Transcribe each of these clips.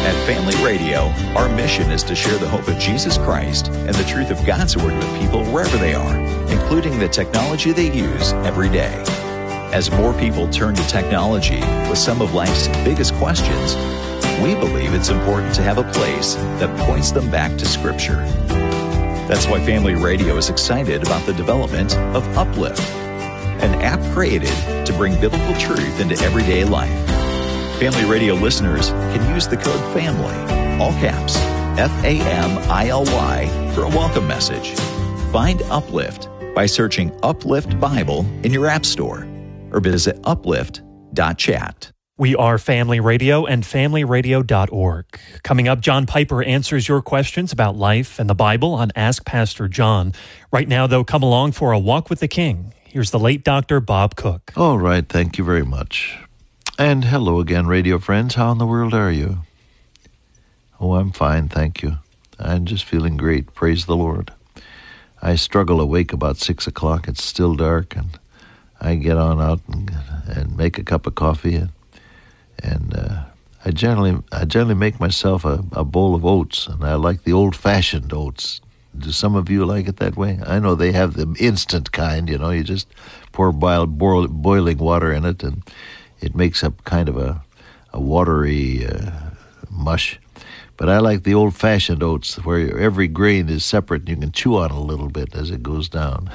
At Family Radio, our mission is to share the hope of Jesus Christ and the truth of God's Word with people wherever they are, including the technology they use every day. As more people turn to technology with some of life's biggest questions, we believe it's important to have a place that points them back to Scripture. That's why Family Radio is excited about the development of Uplift, an app created to bring biblical truth into everyday life. Family Radio listeners can use the code FAMILY, all caps, FAMILY, for a welcome message. Find Uplift by searching Uplift Bible in your app store or visit uplift.chat. We are Family Radio and FamilyRadio.org. Coming up, John Piper answers your questions about life and the Bible on Ask Pastor John. Right now, though, come along for a walk with the King. Here's the late Dr. Bob Cook. All right, thank you very much. And hello again, radio friends. How in the world are you? Oh, I'm fine, thank you. I'm just feeling great. Praise the Lord. I struggle awake about 6 o'clock. It's still dark, and I get on out and make a cup of coffee, and I generally make myself a bowl of oats, and I like the old-fashioned oats. Do some of you like it that way? I know they have the instant kind, you know. You just pour boiling water in it, and it makes up kind of a watery mush. But I like the old-fashioned oats where every grain is separate and you can chew on it a little bit as it goes down.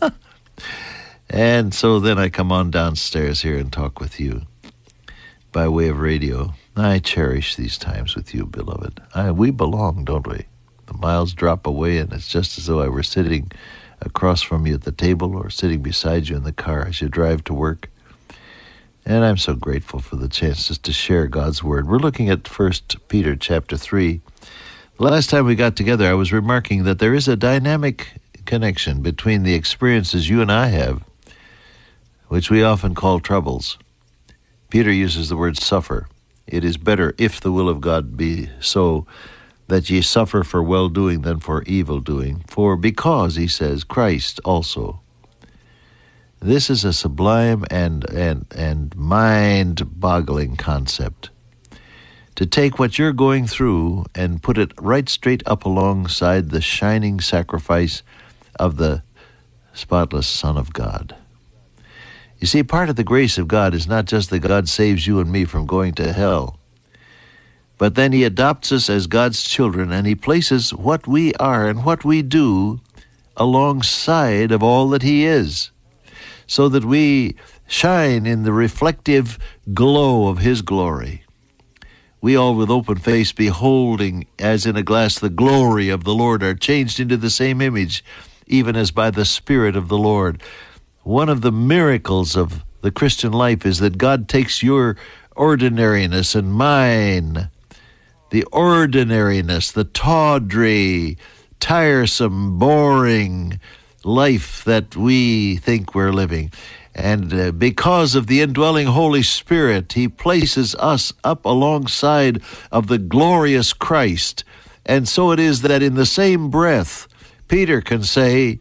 And so then I come on downstairs here and talk with you by way of radio. I cherish these times with you, beloved. We belong, don't we? The miles drop away, and it's just as though I were sitting across from you at the table or sitting beside you in the car as you drive to work. And I'm so grateful for the chance just to share God's Word. We're looking at 1 Peter chapter 3. The last time we got together, I was remarking that there is a dynamic connection between the experiences you and I have, which we often call troubles. Peter uses the word suffer. It is better, if the will of God be so, that ye suffer for well-doing than for evil-doing. For because, he says, Christ also. This is a sublime and mind-boggling concept. To take what you're going through and put it right straight up alongside the shining sacrifice of the spotless Son of God. You see, part of the grace of God is not just that God saves you and me from going to hell, but then he adopts us as God's children, and he places what we are and what we do alongside of all that he is, so that we shine in the reflective glow of his glory. We all with open face beholding as in a glass the glory of the Lord are changed into the same image, even as by the Spirit of the Lord. One of the miracles of the Christian life is that God takes your ordinariness and mine, the ordinariness, the tawdry, tiresome, boring life that we think we're living. And because of the indwelling Holy Spirit, he places us up alongside of the glorious Christ. And so it is that in the same breath, Peter can say,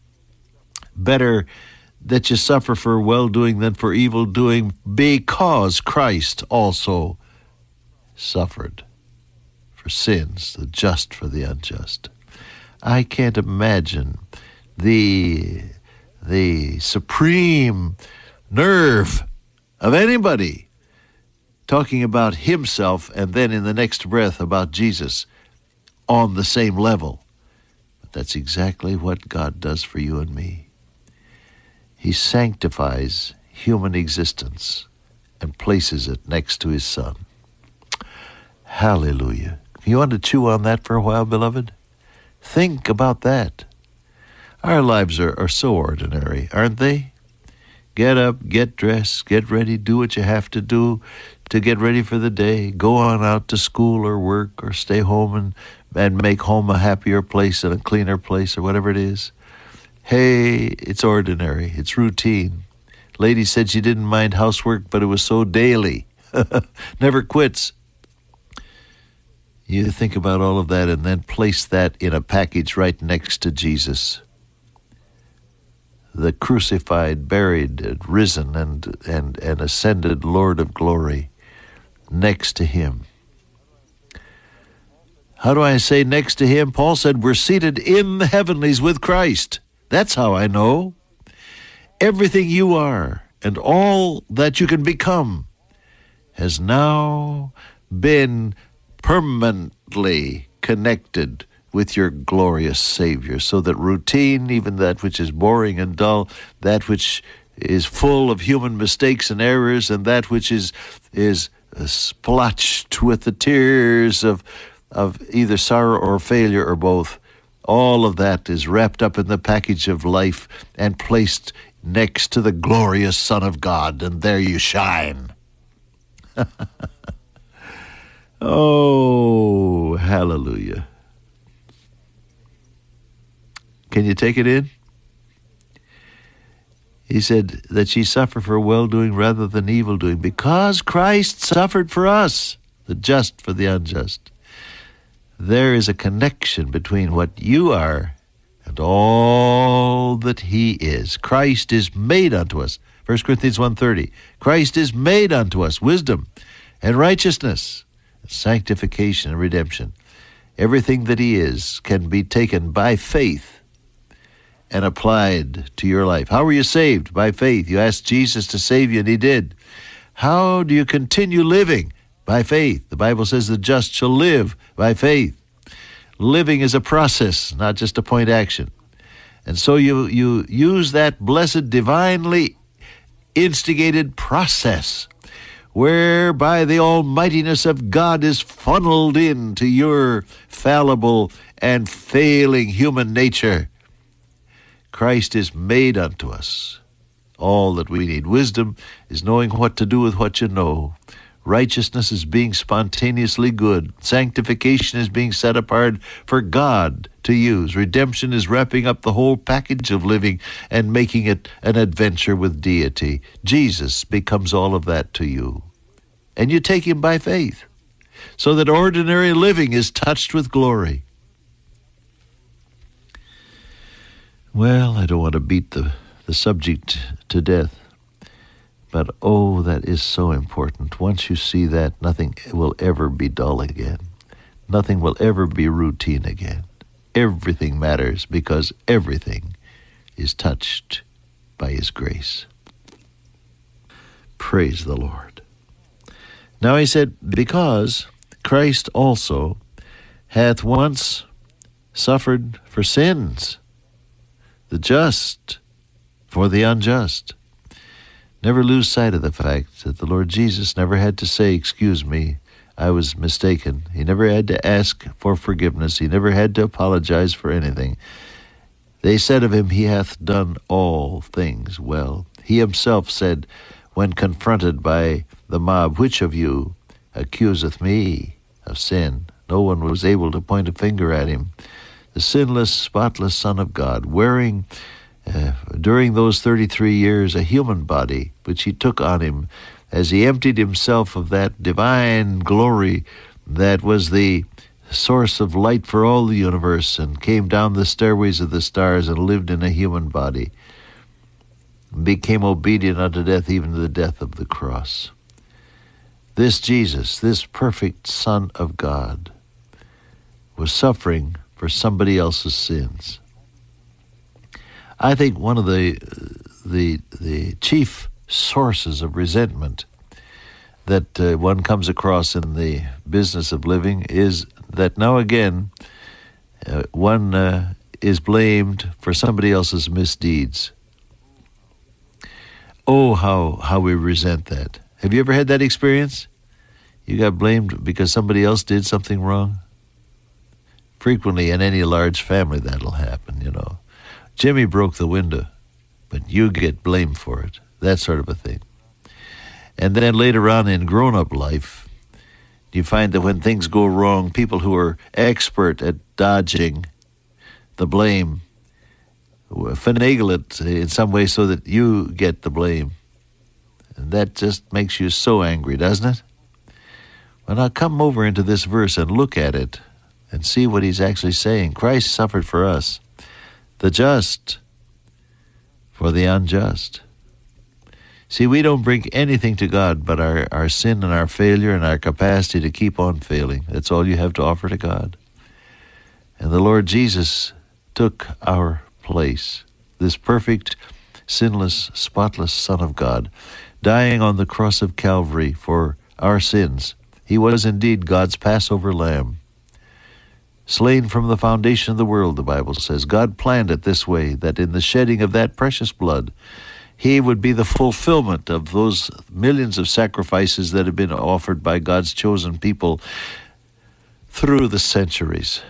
better that you suffer for well-doing than for evil-doing, because Christ also suffered for sins, the just for the unjust. I can't imagine the supreme nerve of anybody talking about himself and then in the next breath about Jesus on the same level. But that's exactly what God does for you and me. He sanctifies human existence and places it next to his Son. Hallelujah. You want to chew on that for a while, beloved? Think about that. Our lives are so ordinary, aren't they? Get up, get dressed, get ready, do what you have to do to get ready for the day. Go on out to school or work or stay home and make home a happier place and a cleaner place or whatever it is. Hey, it's ordinary. It's routine. Lady said she didn't mind housework, but it was so daily. Never quits. You think about all of that and then place that in a package right next to Jesus. The crucified, buried, risen, and ascended Lord of glory next to him. How do I say next to him? Paul said, we're seated in the heavenlies with Christ. That's how I know. Everything you are and all that you can become has now been permanently connected with your glorious Savior, so that routine, even that which is boring and dull, that which is full of human mistakes and errors, and that which is splotched with the tears of either sorrow or failure or both, all of that is wrapped up in the package of life and placed next to the glorious Son of God, and there you shine. Oh, hallelujah. Can you take it in? He said that she suffered for well-doing rather than evil-doing, because Christ suffered for us, the just for the unjust. There is a connection between what you are and all that he is. Christ is made unto us. 1 Corinthians 1:30. Christ is made unto us wisdom and righteousness, sanctification and redemption. Everything that he is can be taken by faith and applied to your life. How were you saved? By faith. You asked Jesus to save you, and he did. How do you continue living? By faith. The Bible says the just shall live by faith. Living is a process, not just a point action. And so you use that blessed, divinely instigated process whereby the almightiness of God is funneled into your fallible and failing human nature. Christ is made unto us all that we need. Wisdom is knowing what to do with what you know. Righteousness is being spontaneously good. Sanctification is being set apart for God to use. Redemption is wrapping up the whole package of living and making it an adventure with deity. Jesus becomes all of that to you. And you take him by faith, so that ordinary living is touched with glory. Well, I don't want to beat the subject to death, but oh, that is so important. Once you see that, nothing will ever be dull again. Nothing will ever be routine again. Everything matters because everything is touched by his grace. Praise the Lord. Now he said, because Christ also hath once suffered for sins, the just for the unjust. Never lose sight of the fact that the Lord Jesus never had to say, excuse me, I was mistaken. He never had to ask for forgiveness. He never had to apologize for anything. They said of him, he hath done all things well. He himself said, when confronted by the mob, which of you accuseth me of sin? No one was able to point a finger at him. The sinless, spotless Son of God, wearing during those 33 years a human body, which he took on him as he emptied himself of that divine glory that was the source of light for all the universe, and came down the stairways of the stars and lived in a human body, became obedient unto death, even to the death of the cross. This Jesus, this perfect Son of God, was suffering for somebody else's sins. I think one of the chief sources of resentment that one comes across in the business of living is that now again one is blamed for somebody else's misdeeds. Oh, how we resent that. Have you ever had that experience? You got blamed because somebody else did something wrong? Frequently in any large family that'll happen, you know. Jimmy broke the window, but you get blamed for it. That sort of a thing. And then later on in grown-up life, you find that when things go wrong, people who are expert at dodging the blame finagle it in some way so that you get the blame. And that just makes you so angry, doesn't it? Well, now come over into this verse and look at it and see what he's actually saying. Christ suffered for us, the just for the unjust. See, we don't bring anything to God but our sin and our failure and our capacity to keep on failing. That's all you have to offer to God. And the Lord Jesus took our place, this perfect, sinless, spotless Son of God, dying on the cross of Calvary for our sins. He was indeed God's Passover lamb, slain from the foundation of the world, the Bible says. God planned it this way, that in the shedding of that precious blood, he would be the fulfillment of those millions of sacrifices that have been offered by God's chosen people through the centuries.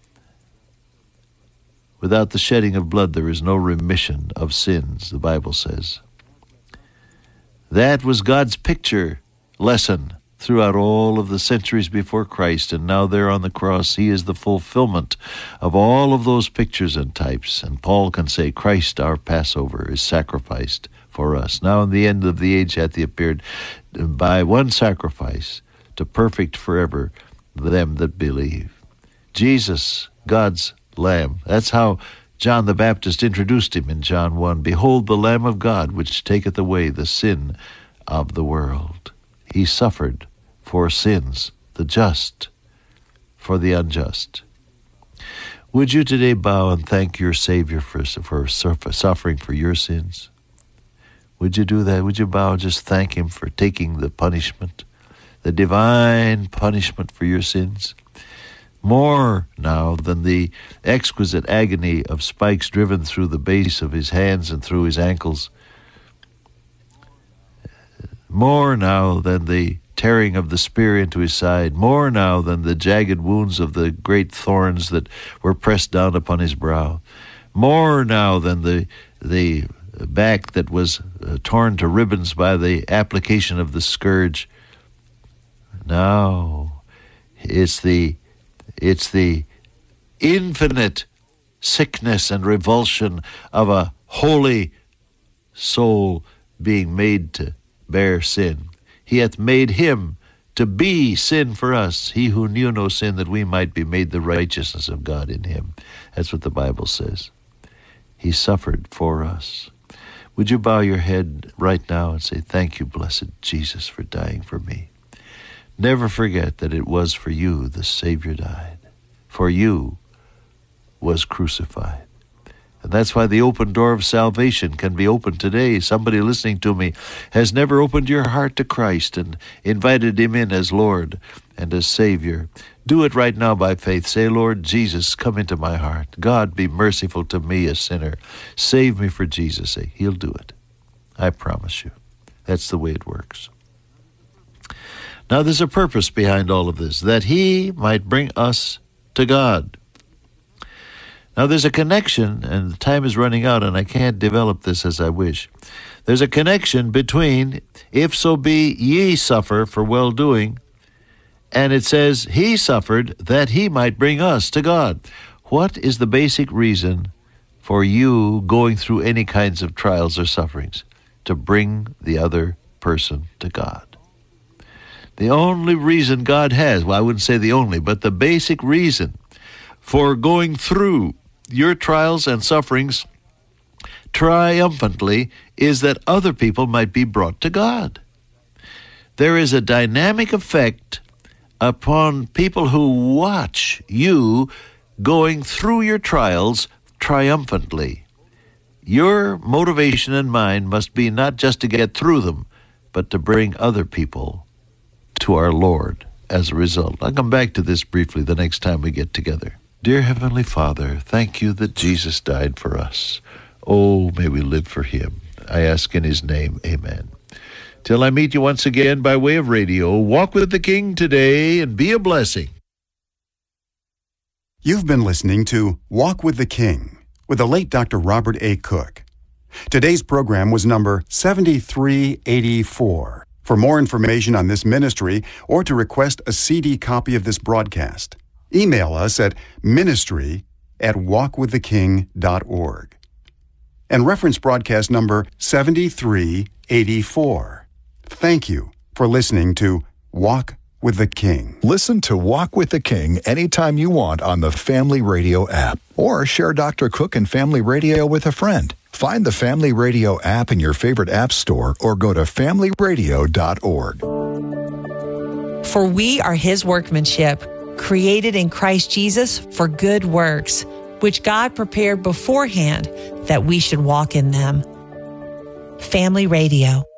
Without the shedding of blood, there is no remission of sins, the Bible says. That was God's picture lesson throughout all of the centuries before Christ, and now there on the cross, he is the fulfillment of all of those pictures and types. And Paul can say, Christ, our Passover, is sacrificed for us. Now in the end of the age hath he appeared by one sacrifice to perfect forever them that believe. Jesus, God's Lamb. That's how John the Baptist introduced him in John 1. Behold the Lamb of God, which taketh away the sin of the world. He suffered for sins, the just for the unjust. Would you today bow and thank your Savior for suffering for your sins? Would you do that? Would you bow and just thank him for taking the punishment, the divine punishment for your sins? More now than the exquisite agony of spikes driven through the base of his hands and through his ankles. More now than the tearing of the spear into his side. More now than the jagged wounds of the great thorns that were pressed down upon his brow. More now than the back that was torn to ribbons by the application of the scourge. Now it's the infinite sickness and revulsion of a holy soul being made to bear sin. He hath made him to be sin for us, he who knew no sin, that we might be made the righteousness of God in him. That's what the Bible says. He suffered for us. Would you bow your head right now and say, thank you, blessed Jesus, for dying for me. Never forget that it was for you the Savior died. For you was crucified. And that's why the open door of salvation can be opened today. Somebody listening to me has never opened your heart to Christ and invited him in as Lord and as Savior. Do it right now by faith. Say, Lord Jesus, come into my heart. God, be merciful to me, a sinner. Save me for Jesus' sake. He'll do it. I promise you. That's the way it works. Now there's a purpose behind all of this, that he might bring us to God. Now there's a connection, and the time is running out, and I can't develop this as I wish. There's a connection between, if so be ye suffer for well-doing, and it says, he suffered that he might bring us to God. What is the basic reason for you going through any kinds of trials or sufferings? To bring the other person to God. The only reason God has, well, I wouldn't say the only, but the basic reason for going through your trials and sufferings triumphantly is that other people might be brought to God. There is a dynamic effect upon people who watch you going through your trials triumphantly. Your motivation and mine must be not just to get through them, but to bring other people to our Lord as a result. I'll come back to this briefly the next time we get together. Dear Heavenly Father, thank you that Jesus died for us. Oh, may we live for him. I ask in his name, amen. Till I meet you once again by way of radio, walk with the King today and be a blessing. You've been listening to Walk with the King with the late Dr. Robert A. Cook. Today's program was number 7384. For more information on this ministry or to request a CD copy of this broadcast, email us at ministry@walkwiththeking.org and reference broadcast number 7384. Thank you for listening to Walk with the King. Listen to Walk with the King anytime you want on the Family Radio app, or share Dr. Cook and Family Radio with a friend. Find the Family Radio app in your favorite app store or go to familyradio.org. For we are his workmanship, created in Christ Jesus for good works, which God prepared beforehand that we should walk in them. Family Radio.